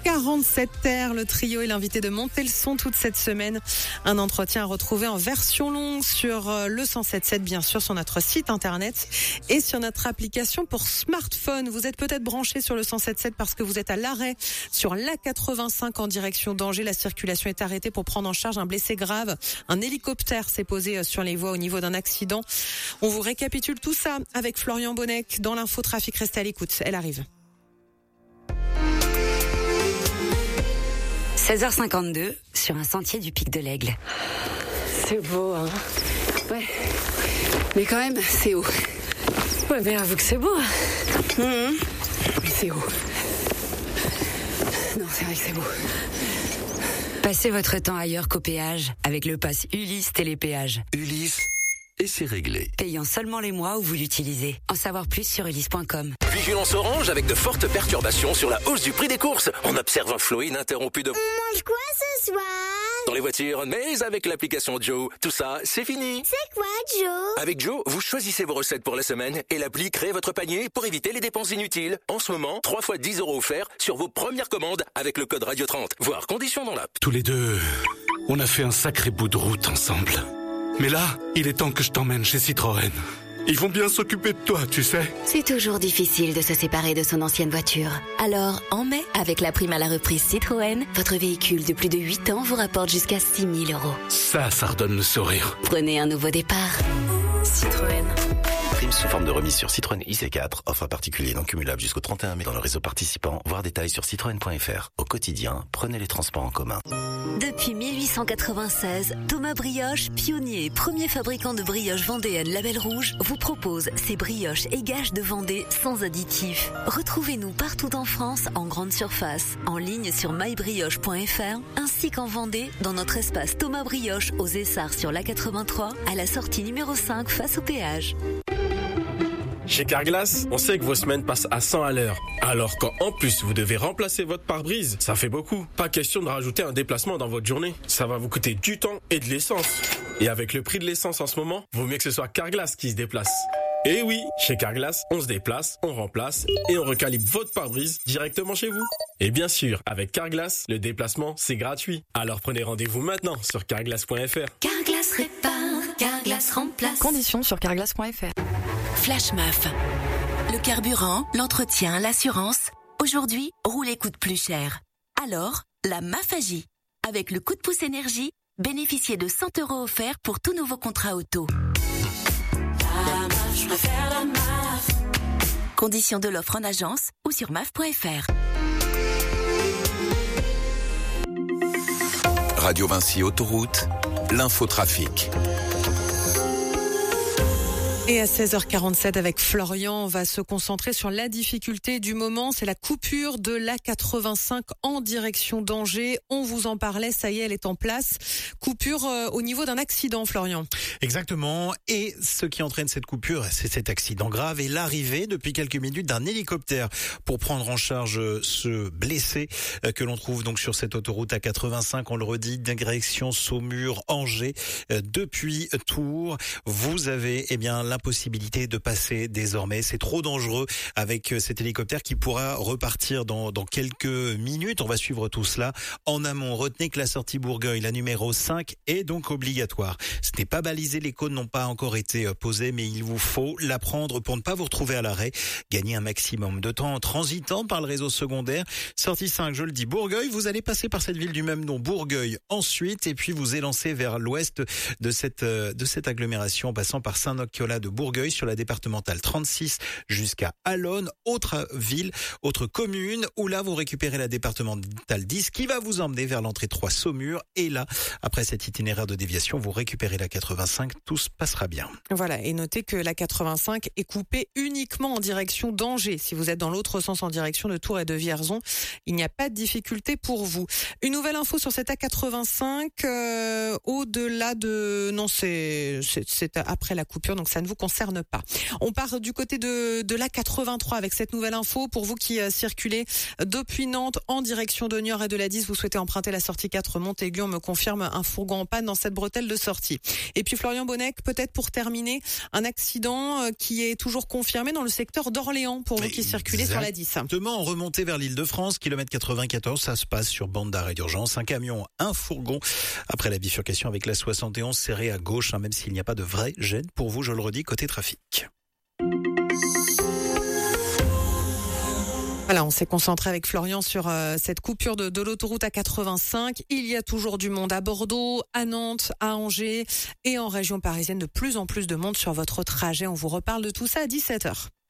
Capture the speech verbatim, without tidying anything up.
quarante-sept terres, le trio est l'invité de Monter le son toute cette semaine. Un entretien à retrouver en version longue sur le cent sept sept, bien sûr, sur notre site internet et sur notre application pour smartphone. Vous êtes peut-être branché sur le cent sept sept parce que vous êtes à l'arrêt sur l'A quatre-vingt-cinq en direction d'Angers. La circulation est arrêtée pour prendre en charge un blessé grave. Un hélicoptère s'est posé sur les voies au niveau d'un accident. On vous récapitule tout ça avec Florian Bonnec dans l'infotrafic. Restez à l'écoute, elle arrive. seize heures cinquante-deux sur un sentier du Pic de l'Aigle. C'est beau, hein. Ouais. Mais quand même, c'est haut. Ouais, mais avoue que c'est beau. Mmh. Mais c'est haut. Non, c'est vrai que c'est beau. Passez votre temps ailleurs qu'au péage avec le pass Ulysse Télépéage. Ulysse, et c'est réglé. Payant seulement les mois où vous l'utilisez. En savoir plus sur ulysse point com. Vigilance orange avec de fortes perturbations sur la hausse du prix des courses. On observe un flot ininterrompu de... On mange quoi ce soir? Dans les voitures, mais avec l'application Joe. Tout ça, c'est fini. C'est quoi, Joe? Avec Joe, vous choisissez vos recettes pour la semaine et l'appli crée votre panier pour éviter les dépenses inutiles. En ce moment, trois fois dix euros offerts sur vos premières commandes avec le code Radio trente. Voire conditions dans l'app. Tous les deux, on a fait un sacré bout de route ensemble. Mais là, il est temps que je t'emmène chez Citroën. Ils vont bien s'occuper de toi, tu sais. C'est toujours difficile de se séparer de son ancienne voiture. Alors, en mai, avec la prime à la reprise Citroën, votre véhicule de plus de huit ans vous rapporte jusqu'à six mille euros. Ça, ça redonne le sourire. Prenez un nouveau départ. Citroën. Prime sous forme de remise sur Citroën I C quatre. Offre particulier non cumulable jusqu'au trente et un mai dans le réseau participant. Voir détails sur citroën point f r. Au quotidien, prenez les transports en commun. Depuis mille huit cent quatre-vingt-seize, Thomas Brioche, pionnier et premier fabricant de brioches vendéennes Label Rouge, vous propose ses brioches et gages de Vendée sans additifs. Retrouvez-nous partout en France en grande surface, en ligne sur my brioche point f r, ainsi qu'en Vendée dans notre espace Thomas Brioche aux Essarts sur l'A quatre-vingt-trois, à la sortie numéro cinq face au péage. Chez Carglass, on sait que vos semaines passent à cent à l'heure. Alors quand en plus vous devez remplacer votre pare-brise, ça fait beaucoup. Pas question de rajouter un déplacement dans votre journée. Ça va vous coûter du temps et de l'essence. Et avec le prix de l'essence en ce moment, vaut mieux que ce soit Carglass qui se déplace. Et oui, chez Carglass, on se déplace, on remplace et on recalibre votre pare-brise directement chez vous. Et bien sûr, avec Carglass, le déplacement, c'est gratuit. Alors prenez rendez-vous maintenant sur carglass point f r. Carglass répare, Carglass remplace. Conditions sur carglass point f r. Flash M A F. Le carburant, l'entretien, l'assurance. Aujourd'hui, rouler coûte plus cher. Alors, la M A F agit. Avec le coup de pouce énergie, bénéficiez de cent euros offerts pour tous nouveaux contrats auto. La M A F, je préfère la M A F. Conditions de l'offre en agence ou sur M A F point f r. Radio Vinci Autoroute, l'infotrafic. Et à seize heures quarante-sept avec Florian, on va se concentrer sur la difficulté du moment. C'est la coupure de l'A quatre-vingt-cinq en direction d'Angers. On vous en parlait, ça y est, elle est en place. Coupure euh, au niveau d'un accident, Florian. Exactement. Et ce qui entraîne cette coupure, c'est cet accident grave et l'arrivée depuis quelques minutes d'un hélicoptère pour prendre en charge ce blessé euh, que l'on trouve donc sur cette autoroute A quatre-vingt-cinq. On le redit, direction Saumur-Angers. Euh, depuis Tours, vous avez eh bien l'impossibilité de passer désormais. C'est trop dangereux avec cet hélicoptère qui pourra repartir dans, dans quelques minutes. On va suivre tout cela en amont. Retenez que la sortie Bourgueil, la numéro cinq, est donc obligatoire. Ce n'est pas balisé, les cônes n'ont pas encore été posées, mais il vous faut la prendre pour ne pas vous retrouver à l'arrêt. Gagner un maximum de temps en transitant par le réseau secondaire. Sortie cinq, je le dis, Bourgueil, vous allez passer par cette ville du même nom, Bourgueil, ensuite, et puis vous élancez vers l'ouest de cette, de cette agglomération en passant par Saint-Nocciola de Bourgueil sur la départementale trente-six jusqu'à Allonne, autre ville, autre commune, où là vous récupérez la départementale dix qui va vous emmener vers l'entrée trois Saumur, et là, après cet itinéraire de déviation, vous récupérez la quatre-vingt-cinq, tout se passera bien. Voilà, et notez que la quatre-vingt-cinq est coupée uniquement en direction d'Angers. Si vous êtes dans l'autre sens en direction de Tours et de Vierzon, il n'y a pas de difficulté pour vous. Une nouvelle info sur cette A quatre-vingt-cinq, euh, au-delà de... Non, c'est, c'est, c'est après la coupure, donc ça ne vous vous concerne pas. On part du côté de, de l'A quatre-vingt-trois avec cette nouvelle info. Pour vous qui euh, circulez depuis Nantes en direction de Niort et de la dix, vous souhaitez emprunter la sortie quatre Montaigu, on me confirme un fourgon en panne dans cette bretelle de sortie. Et puis Florian Bonnec, peut-être pour terminer, un accident euh, qui est toujours confirmé dans le secteur d'Orléans pour vous qui circulez sur la dix. Exactement, en remontée vers l'Île-de-France, kilomètre quatre-vingt-quatorze, ça se passe sur bande d'arrêt d'urgence. Un camion, un fourgon. Après la bifurcation avec la soixante et onze serrée à gauche, hein, même s'il n'y a pas de vraie gêne pour vous, je le redis, côté trafic. Voilà, on s'est concentré avec Florian sur euh, cette coupure de, de l'autoroute A quatre-vingt-cinq. Il y a toujours du monde à Bordeaux, à Nantes, à Angers et en région parisienne, de plus en plus de monde sur votre trajet. On vous reparle de tout ça à dix-sept heures.